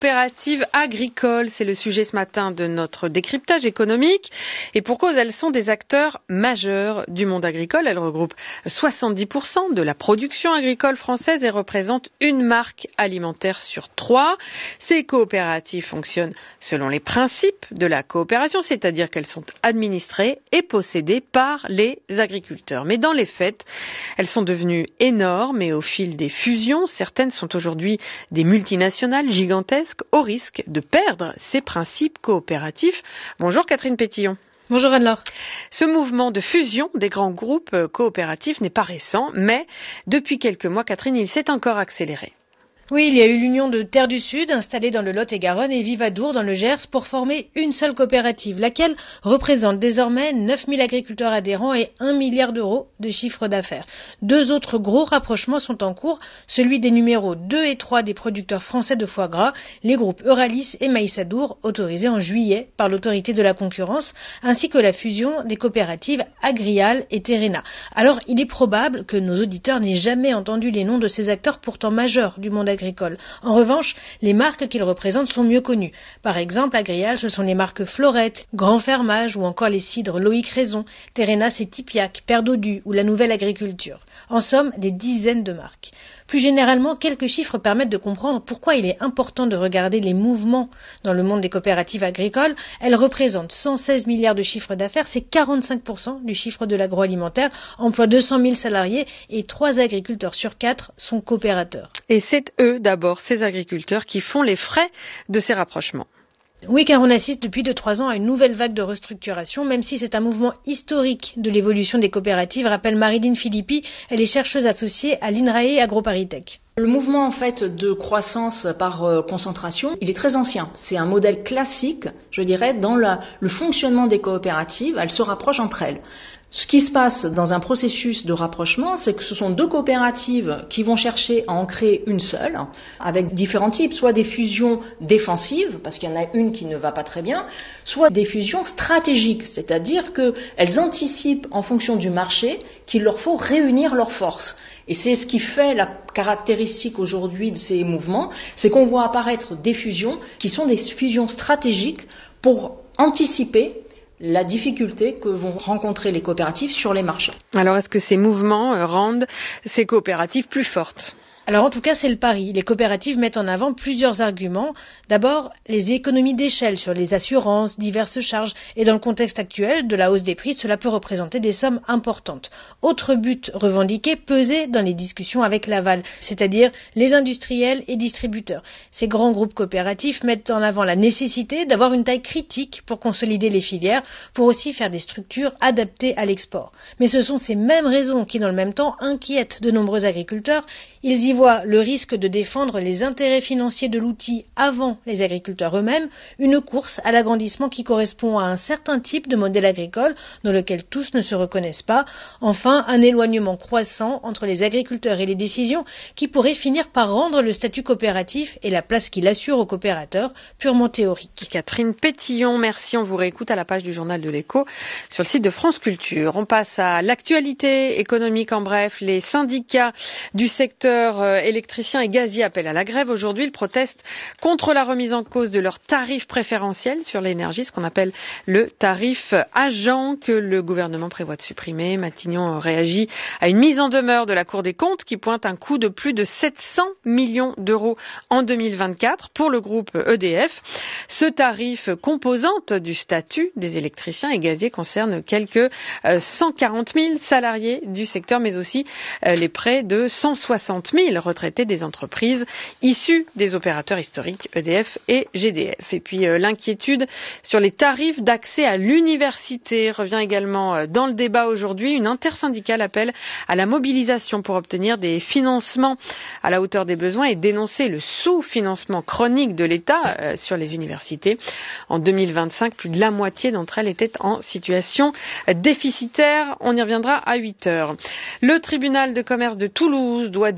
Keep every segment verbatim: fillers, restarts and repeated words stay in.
coopératives agricoles, c'est le sujet ce matin de notre décryptage économique. Et pour cause, elles sont des acteurs majeurs du monde agricole. Elles regroupent soixante-dix pour cent de la production agricole française et représentent une marque alimentaire sur trois. Ces coopératives fonctionnent selon les principes de la coopération, c'est-à-dire qu'elles sont administrées et possédées par les agriculteurs. Mais dans les faits, elles sont devenues énormes et au fil des fusions, certaines sont aujourd'hui des multinationales gigantesques au risque de perdre ces principes coopératifs. Bonjour Catherine Pétillon. Bonjour Anne-Laure. Ce mouvement de fusion des grands groupes coopératifs n'est pas récent, mais depuis quelques mois, Catherine, il s'est encore accéléré. Oui, il y a eu l'Union de Terre du Sud installée dans le Lot-et-Garonne et Vivadour dans le Gers pour former une seule coopérative, laquelle représente désormais neuf mille agriculteurs adhérents et un milliard d'euros de chiffre d'affaires. Deux autres gros rapprochements sont en cours, celui des numéros deux et trois des producteurs français de foie gras, les groupes Euralis et Maïsadour, autorisés en juillet par l'autorité de la concurrence, ainsi que la fusion des coopératives Agrial et Terrena. Alors, il est probable que nos auditeurs n'aient jamais entendu les noms de ces acteurs pourtant majeurs du monde agricole. Agricole. En revanche, les marques qu'ils représentent sont mieux connues. Par exemple, Agrial, ce sont les marques Florette, Grand Fermage ou encore les cidres Loïc Raison. Terrena, c'est Tipiac, Père Dodu ou la Nouvelle Agriculture. En somme, des dizaines de marques. Plus généralement, quelques chiffres permettent de comprendre pourquoi il est important de regarder les mouvements dans le monde des coopératives agricoles. Elles représentent cent seize milliards de chiffre d'affaires, c'est quarante-cinq pour cent du chiffre de l'agroalimentaire, emploient deux cent mille salariés et trois agriculteurs sur quatre sont coopérateurs. Et c'est eux d'abord, ces agriculteurs, qui font les frais de ces rapprochements. Oui, car on assiste depuis deux trois ans à une nouvelle vague de restructuration, même si c'est un mouvement historique de l'évolution des coopératives, rappelle Marilyn Philippi, elle est chercheuse associée à l'INRAE AgroParisTech. Le mouvement en fait de croissance par euh, concentration, il est très ancien. C'est un modèle classique, je dirais, dans la, le fonctionnement des coopératives. Elles se rapprochent entre elles. Ce qui se passe dans un processus de rapprochement, c'est que ce sont deux coopératives qui vont chercher à en créer une seule, avec différents types, soit des fusions défensives, parce qu'il y en a une qui ne va pas très bien, soit des fusions stratégiques, c'est-à-dire qu'elles anticipent en fonction du marché qu'il leur faut réunir leurs forces. Et c'est ce qui fait la caractéristique aujourd'hui de ces mouvements, c'est qu'on voit apparaître des fusions qui sont des fusions stratégiques pour anticiper la difficulté que vont rencontrer les coopératives sur les marchés. Alors, est-ce que ces mouvements rendent ces coopératives plus fortes ? Alors en tout cas, c'est le pari. Les coopératives mettent en avant plusieurs arguments. D'abord, les économies d'échelle sur les assurances, diverses charges. Et dans le contexte actuel de la hausse des prix, cela peut représenter des sommes importantes. Autre but revendiqué, peser dans les discussions avec l'aval, c'est-à-dire les industriels et distributeurs. Ces grands groupes coopératifs mettent en avant la nécessité d'avoir une taille critique pour consolider les filières, pour aussi faire des structures adaptées à l'export. Mais ce sont ces mêmes raisons qui, dans le même temps, inquiètent de nombreux agriculteurs. Ils y voient le risque de défendre les intérêts financiers de l'outil avant les agriculteurs eux-mêmes, une course à l'agrandissement qui correspond à un certain type de modèle agricole dans lequel tous ne se reconnaissent pas. Enfin, un éloignement croissant entre les agriculteurs et les décisions qui pourrait finir par rendre le statut coopératif et la place qu'il assure aux coopérateurs purement théorique. Catherine Pétillon, merci. On vous réécoute à la page du journal de l'Écho sur le site de France Culture. On passe à l'actualité économique en bref. Les syndicats du secteur électriciens et gaziers appellent à la grève. Aujourd'hui, ils protestent contre la remise en cause de leur tarif préférentiel sur l'énergie, ce qu'on appelle le tarif agent que le gouvernement prévoit de supprimer. Matignon réagit à une mise en demeure de la Cour des comptes qui pointe un coût de plus de sept cents millions d'euros en deux mille vingt-quatre pour le groupe E D F. Ce tarif, composante du statut des électriciens et gaziers, concerne quelques cent quarante mille salariés du secteur, mais aussi les près de cent soixante mille retraités des entreprises issues des opérateurs historiques E D F et G D F. Et puis euh, l'inquiétude sur les tarifs d'accès à l'université revient également euh, dans le débat aujourd'hui. Une intersyndicale appelle à la mobilisation pour obtenir des financements à la hauteur des besoins et dénoncer le sous-financement chronique de l'État euh, sur les universités. En deux mille vingt-cinq, plus de la moitié d'entre elles étaient en situation déficitaire. On y reviendra à huit heures. Le tribunal de commerce de Toulouse doit dire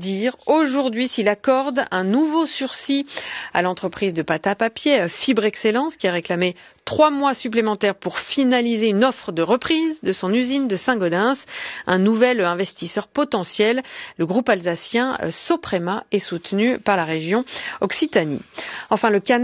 aujourd'hui s'il accorde un nouveau sursis à l'entreprise de pâte à papier Fibre Excellence qui a réclamé trois mois supplémentaires pour finaliser une offre de reprise de son usine de Saint-Gaudens. Un nouvel investisseur potentiel, le groupe alsacien Soprema, est soutenu par la région Occitanie. Enfin, le